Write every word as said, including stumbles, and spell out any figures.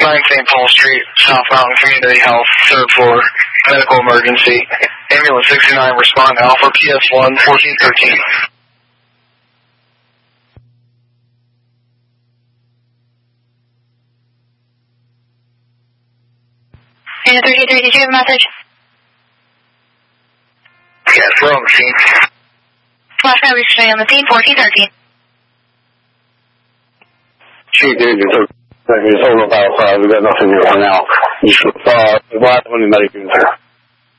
nine Saint Paul Street, South Mountain Community Health, third floor, medical emergency. Ambulance sixty-nine, respond Alpha P S one, fourteen thirteen. Unit thirty-three, did you have a message? Yes, we're on the scene. Last night we were staying on the scene, fourteen thirteen. Chief, dude, it's over about five. We got nothing here for now. Just, uh, what happened when the medic units here?